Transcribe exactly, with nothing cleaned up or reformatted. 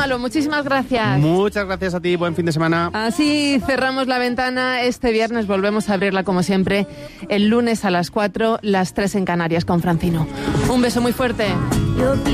Malo, muchísimas gracias. Muchas gracias a ti, buen fin de semana. Así cerramos la ventana. Este viernes volvemos a abrirla como siempre. El lunes a las cuatro, las tres en Canarias con Francino. Un beso muy fuerte.